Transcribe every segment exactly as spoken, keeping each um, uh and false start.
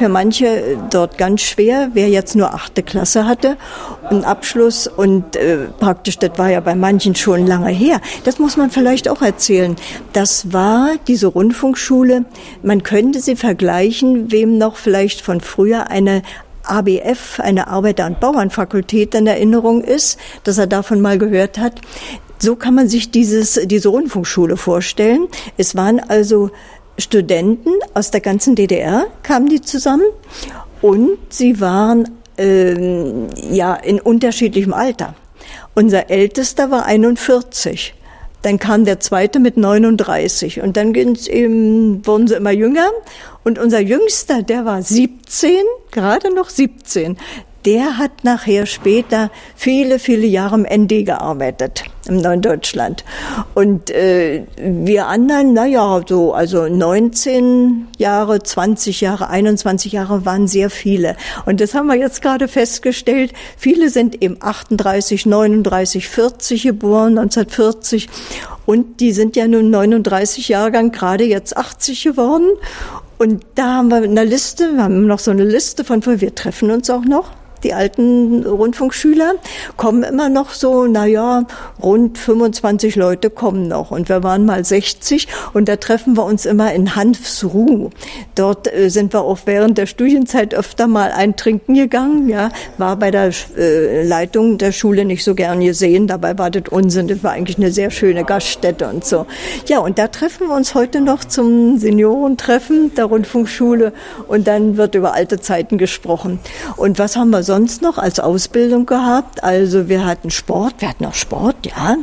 für manche dort ganz schwer, wer jetzt nur achte Klasse hatte, einen Abschluss und äh, praktisch, das war ja bei manchen schon lange her. Das muss man vielleicht auch erzählen. Das war diese Rundfunkschule, man könnte sie vergleichen, wem noch vielleicht von früher eine A B F, eine Arbeiter- und Bauernfakultät in Erinnerung ist, dass er davon mal gehört hat. So kann man sich dieses, diese Rundfunkschule vorstellen. Es waren also Studenten aus der ganzen D D R, kamen die zusammen und sie waren ähm, ja in unterschiedlichem Alter. Unser Ältester war einundvierzig. Dann kam der Zweite mit neununddreißig und dann ging's eben, wurden sie immer jünger und unser Jüngster, der war siebzehn, gerade noch siebzehn. Der hat nachher später viele, viele Jahre im N D gearbeitet, im Neuen Deutschland. Und äh, wir anderen, naja, so also neunzehn Jahre, zwanzig Jahre, einundzwanzig Jahre waren sehr viele. Und das haben wir jetzt gerade festgestellt. Viele sind eben achtunddreißig, neununddreißig, vierzig geboren, neunzehnhundertvierzig. Und die sind ja nun neununddreißig Jahrgang, gerade jetzt achtzig geworden. Und da haben wir eine Liste, wir haben noch so eine Liste von, wir treffen uns auch noch. Die alten Rundfunkschüler kommen immer noch so, na ja, rund fünfundzwanzig Leute kommen noch. Und wir waren mal sechzig und da treffen wir uns immer in Hanfsruh. Dort äh, sind wir auch während der Studienzeit öfter mal eintrinken gegangen, ja. War bei der äh, Leitung der Schule nicht so gern gesehen, dabei war das Unsinn, das war eigentlich eine sehr schöne Gaststätte und so. Ja, und da treffen wir uns heute noch zum Seniorentreffen der Rundfunkschule und dann wird über alte Zeiten gesprochen. Und was haben wir so sonst noch als Ausbildung gehabt? Also wir hatten Sport, wir hatten auch Sport, ja.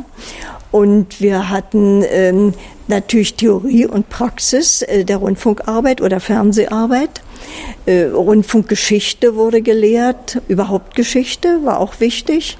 Und wir hatten ähm, natürlich Theorie und Praxis äh, der Rundfunkarbeit oder Fernseharbeit. Äh, Rundfunkgeschichte wurde gelehrt, überhaupt Geschichte war auch wichtig.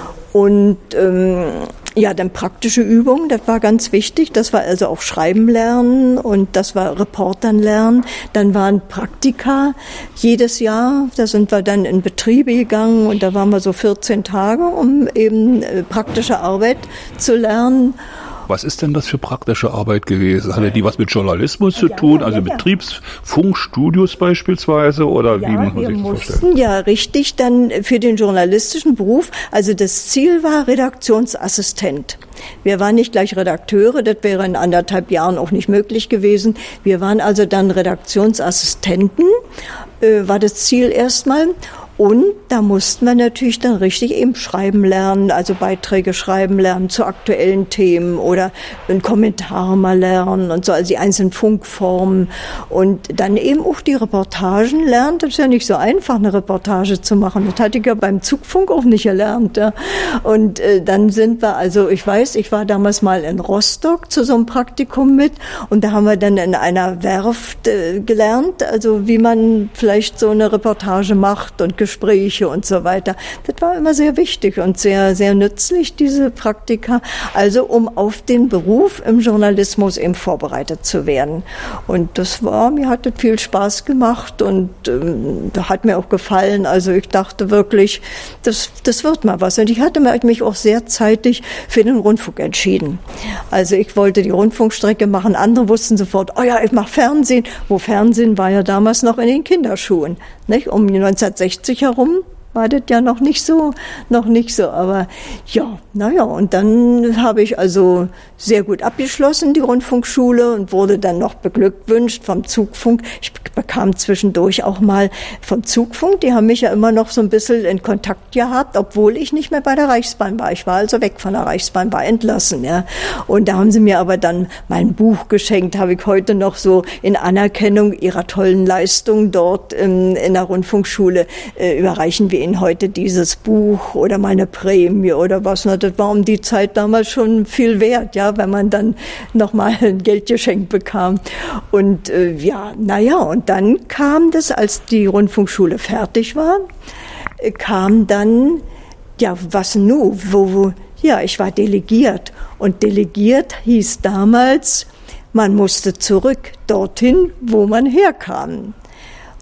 Und ähm, ja, dann praktische Übungen, das war ganz wichtig. Das war also auch Schreiben lernen und das war Reportern lernen. Dann waren Praktika jedes Jahr. Da sind wir dann in Betriebe gegangen und da waren wir so vierzehn Tage, um eben äh, praktische Arbeit zu lernen. Was ist denn das für praktische Arbeit gewesen? Hatte die was mit Journalismus zu ja, tun, ja, also ja. Betriebsfunkstudios beispielsweise, oder ja, wie muss man wir sich das mussten vorstellen? ja richtig dann für den journalistischen Beruf, also das Ziel war Redaktionsassistent. Wir waren nicht gleich Redakteure, das wäre in anderthalb Jahren auch nicht möglich gewesen. Wir waren also dann Redaktionsassistenten, äh, war das Ziel erstmal. Und da mussten wir natürlich dann richtig eben schreiben lernen, also Beiträge schreiben lernen zu aktuellen Themen oder einen Kommentar mal lernen und so, also die einzelnen Funkformen. Und dann eben auch die Reportagen lernen. Das ist ja nicht so einfach, eine Reportage zu machen. Das hatte ich ja beim Zugfunk auch nicht gelernt. Ja. Und äh, dann sind wir, also ich weiß, ich war damals mal in Rostock zu so einem Praktikum mit und da haben wir dann in einer Werft äh, gelernt, also wie man vielleicht so eine Reportage macht und Gespräche und so weiter. Das war immer sehr wichtig und sehr, sehr nützlich, diese Praktika. Also, um auf den Beruf im Journalismus eben vorbereitet zu werden. Und das war, mir hat das viel Spaß gemacht und ähm, hat mir auch gefallen. Also, ich dachte wirklich, das, das wird mal was. Und ich hatte mich auch sehr zeitig für den Rundfunk entschieden. Also, ich wollte die Rundfunkstrecke machen. Andere wussten sofort, oh ja, ich mache Fernsehen. Wo Fernsehen war ja damals noch in den Kinderschuhen. Nicht? Um neunzehnhundertsechzig herum war das ja noch nicht so, noch nicht so, aber ja, naja, und dann habe ich also sehr gut abgeschlossen, die Rundfunkschule, und wurde dann noch beglückwünscht vom Zugfunk. Ich bekam zwischendurch auch mal vom Zugfunk, die haben mich ja immer noch so ein bisschen in Kontakt gehabt, obwohl ich nicht mehr bei der Reichsbahn war. Ich war also weg von der Reichsbahn, war entlassen, ja. Und da haben sie mir aber dann mein Buch geschenkt, habe ich heute noch so in Anerkennung ihrer tollen Leistung dort in, in der Rundfunkschule, äh, überreichen wir ihnen heute dieses Buch oder mal eine Prämie oder was. Na, das war um die Zeit damals schon viel wert, ja, wenn man dann nochmal ein Geldgeschenk bekam. Und äh, ja, naja, und dann kam das, als die Rundfunkschule fertig war, äh, kam dann, ja, was nu, wo, wo, ja, ich war delegiert. Und delegiert hieß damals, man musste zurück dorthin, wo man herkam.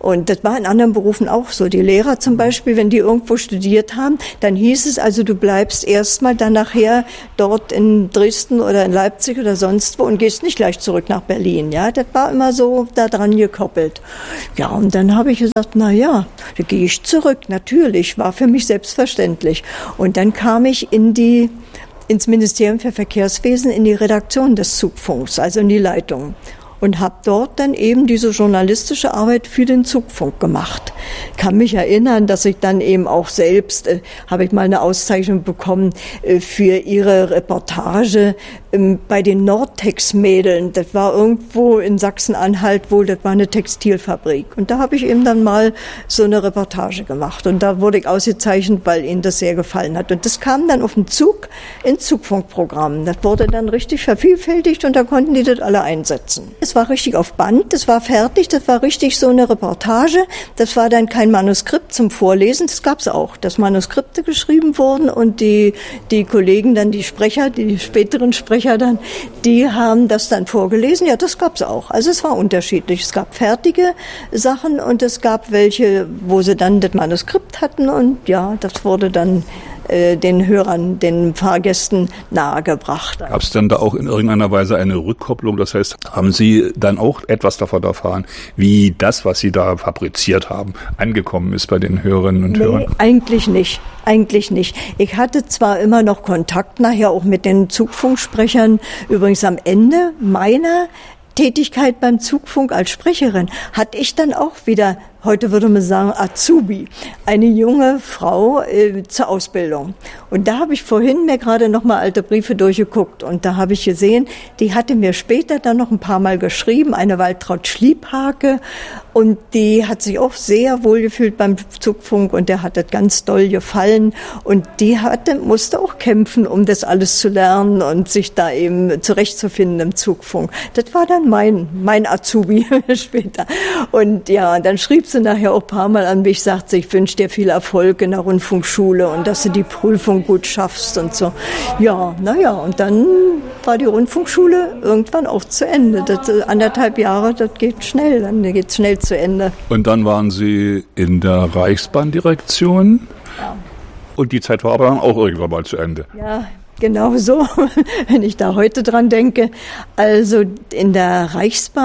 Und das war in anderen Berufen auch so. Die Lehrer zum Beispiel, wenn die irgendwo studiert haben, dann hieß es also, du bleibst erstmal dann nachher dort in Dresden oder in Leipzig oder sonst wo und gehst nicht gleich zurück nach Berlin. Ja, das war immer so da dran gekoppelt. Ja, und dann habe ich gesagt, na ja, da gehe ich zurück. Natürlich, war für mich selbstverständlich. Und dann kam ich in die ins Ministerium für Verkehrswesen, in die Redaktion des Zugfunks, also in die Leitung. Und habe dort dann eben diese journalistische Arbeit für den Zugfunk gemacht. Kann mich erinnern, dass ich dann eben auch selbst, äh, habe ich mal eine Auszeichnung bekommen äh, für ihre Reportage ähm, bei den Nordtex-Mädeln. Das war irgendwo in Sachsen-Anhalt wohl, das war eine Textilfabrik. Und da habe ich eben dann mal so eine Reportage gemacht. Und da wurde ich ausgezeichnet, weil ihnen das sehr gefallen hat. Und das kam dann auf den Zug ins Zugfunkprogramm. Das wurde dann richtig vervielfältigt und da konnten die das alle einsetzen. Es war richtig auf Band, das war fertig, das war richtig so eine Reportage. Das war dann kein Manuskript zum Vorlesen, das gab's auch, dass Manuskripte geschrieben wurden und die die Kollegen dann, die Sprecher, die späteren Sprecher dann, die haben das dann vorgelesen. Ja, das gab's auch. Also es war unterschiedlich. Es gab fertige Sachen und es gab welche, wo sie dann das Manuskript hatten und ja, das wurde dann den Hörern, den Fahrgästen nahegebracht. Gab es denn da auch in irgendeiner Weise eine Rückkopplung? Das heißt, haben Sie dann auch etwas davon erfahren, wie das, was Sie da fabriziert haben, angekommen ist bei den Hörerinnen und nee, Hörern? Eigentlich nicht. Eigentlich nicht. Ich hatte zwar immer noch Kontakt nachher auch mit den Zugfunksprechern. Übrigens am Ende meiner Tätigkeit beim Zugfunk als Sprecherin hatte ich dann auch wieder, heute würde man sagen Azubi, eine junge Frau äh, zur Ausbildung. Und da habe ich vorhin mir gerade noch mal alte Briefe durchgeguckt und da habe ich gesehen, die hatte mir später dann noch ein paar Mal geschrieben, eine Waltraud Schliephake, und die hat sich auch sehr wohl gefühlt beim Zugfunk und der hat das ganz doll gefallen und die hatte, musste auch kämpfen, um das alles zu lernen und sich da eben zurechtzufinden im Zugfunk. Das war dann mein, mein Azubi später. Und ja, dann schrieb sie nachher auch ein paar Mal an mich, sagt sie, ich wünsche dir viel Erfolg in der Rundfunkschule und dass du die Prüfung gut schaffst und so. Ja, naja, und dann war die Rundfunkschule irgendwann auch zu Ende. Das, anderthalb Jahre, das geht schnell, dann geht es schnell zu Ende. Und dann waren Sie in der Reichsbahndirektion? Ja. Und die Zeit war aber dann auch irgendwann mal zu Ende? Ja, genau so, wenn ich da heute dran denke. Also in der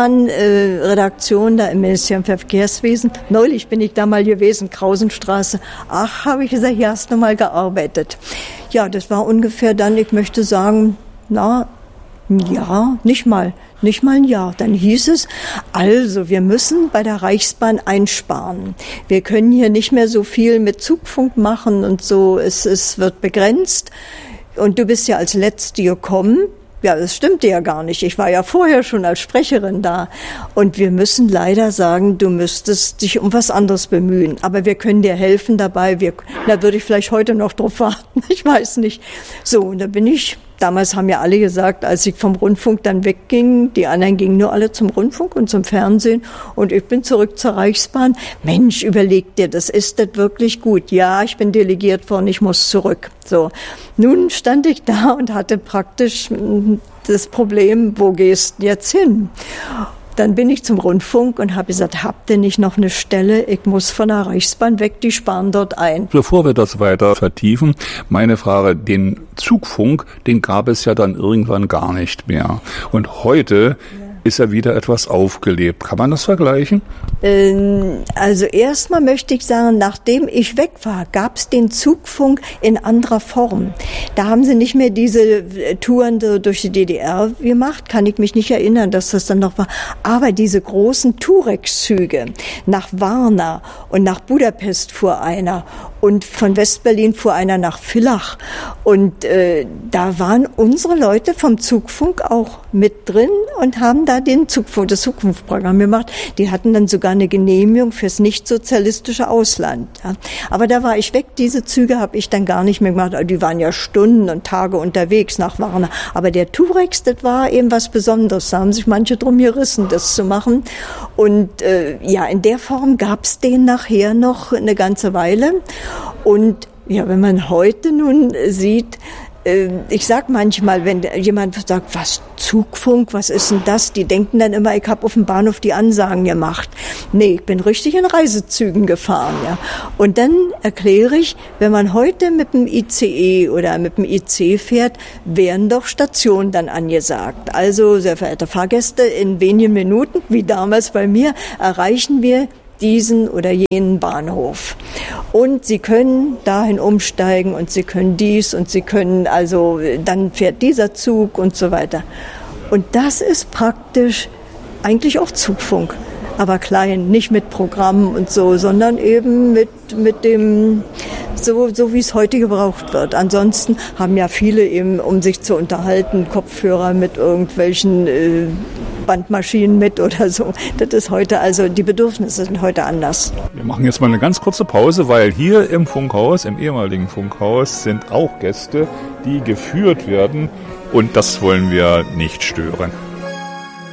Reichsbahn-Redaktion, da im Ministerium für Verkehrswesen, neulich bin ich da mal gewesen, Krausenstraße. Ach, habe ich gesagt, hier hast du mal gearbeitet. Ja, das war ungefähr dann, ich möchte sagen, na, ein Jahr, nicht mal. Nicht mal ein Jahr. Dann hieß es, also wir müssen bei der Reichsbahn einsparen. Wir können hier nicht mehr so viel mit Zugfunk machen und so, es, es wird begrenzt. Und du bist ja als Letzte gekommen. Ja, das stimmte ja gar nicht. Ich war ja vorher schon als Sprecherin da. Und wir müssen leider sagen, du müsstest dich um was anderes bemühen. Aber wir können dir helfen dabei. Wir, da würde ich vielleicht heute noch drauf warten. Ich weiß nicht. So, und da bin ich. Damals haben ja alle gesagt, als ich vom Rundfunk dann wegging, die anderen gingen nur alle zum Rundfunk und zum Fernsehen und ich bin zurück zur Reichsbahn. Mensch, überleg dir, das ist das wirklich gut. Ja, ich bin delegiert worden, ich muss zurück. So, nun stand ich da und hatte praktisch das Problem, wo gehst du jetzt hin? Dann bin ich zum Rundfunk und habe gesagt, habt ihr nicht noch eine Stelle? Ich muss von der Reichsbahn weg, die sparen dort ein. Bevor wir das weiter vertiefen, meine Frage, den Zugfunk, den gab es ja dann irgendwann gar nicht mehr. Und heute ist er wieder etwas aufgelebt. Kann man das vergleichen? Also erstmal möchte ich sagen, nachdem ich weg war, gab es den Zugfunk in anderer Form. Da haben sie nicht mehr diese Touren durch die D D R gemacht, kann ich mich nicht erinnern, dass das dann noch war. Aber diese großen Turex-Züge nach Varna und nach Budapest fuhr einer und von Westberlin fuhr einer nach Villach. Und äh, da waren unsere Leute vom Zugfunk auch mit drin und haben da den Zugfunk, das Zugfunkprogramm gemacht. Die hatten dann sogar eine Genehmigung fürs nicht-sozialistische Ausland. Ja. Aber da war ich weg. Diese Züge habe ich dann gar nicht mehr gemacht. Die waren ja Stunden und Tage unterwegs nach Varna. Aber der Turex, das war eben was Besonderes. Da haben sich manche drum gerissen, das zu machen. Und äh, ja, in der Form gab es den nachher noch eine ganze Weile. Und ja, wenn man heute nun sieht, Ich sag manchmal, wenn jemand sagt, was, Zugfunk, was ist denn das? Die denken dann immer, ich habe auf dem Bahnhof die Ansagen gemacht. Nee, ich bin richtig in Reisezügen gefahren, ja. Und dann erkläre ich, wenn man heute mit dem I C E oder mit dem I C fährt, werden doch Stationen dann angesagt. Also, sehr verehrte Fahrgäste, in wenigen Minuten, wie damals bei mir, erreichen wir diesen oder jenen Bahnhof. Und Sie können dahin umsteigen und Sie können dies und Sie können, also dann fährt dieser Zug und so weiter. Und das ist praktisch eigentlich auch Zugfunk. Aber klein, nicht mit Programmen und so, sondern eben mit, mit dem, so, so wie es heute gebraucht wird. Ansonsten haben ja viele eben, um sich zu unterhalten, Kopfhörer mit irgendwelchen äh, Bandmaschinen mit oder so. Das ist heute, also die Bedürfnisse sind heute anders. Wir machen jetzt mal eine ganz kurze Pause, weil hier im Funkhaus, im ehemaligen Funkhaus, sind auch Gäste, die geführt werden und das wollen wir nicht stören.